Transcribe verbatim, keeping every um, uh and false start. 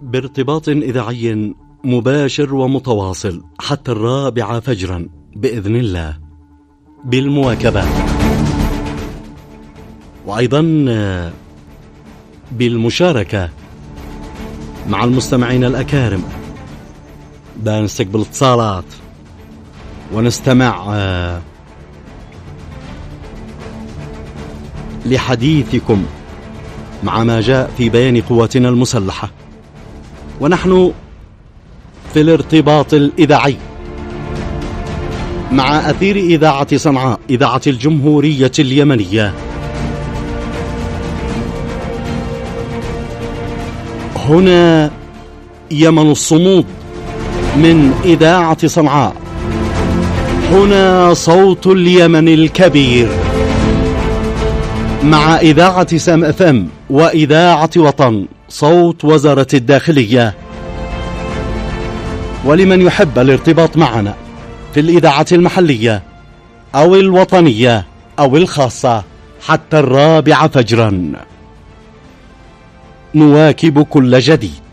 بارتباط إذاعي مباشر ومتواصل حتى الرابعة فجرا بإذن الله بالمواكبة، وأيضا بالمشاركة مع المستمعين الأكارم، بنستقبل اتصالات ونستمع لحديثكم مع ما جاء في بيان قواتنا المسلحة، ونحن في الارتباط الإذاعي مع أثير إذاعة صنعاء، إذاعة الجمهورية اليمنية. هنا يمن الصمود من إذاعة صنعاء، هنا صوت اليمن الكبير مع إذاعة سام اف ام وإذاعة وطن صوت وزارة الداخلية. ولمن يحب الارتباط معنا في الإذاعة المحلية أو الوطنية أو الخاصة حتى الرابعة فجرا، نواكب كل جديد.